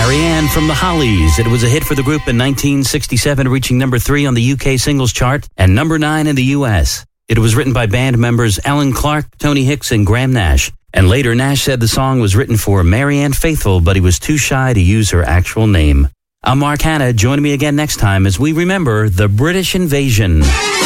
Marianne from the Hollies. It was a hit for the group in 1967, reaching number 3 on the UK singles chart and number 9 in the US. It was written by band members Alan Clark, Tony Hicks, and Graham Nash. And later, Nash said the song was written for Marianne Faithfull, but he was too shy to use her actual name. I'm Mark Hanna. Join me again next time as we remember the British invasion.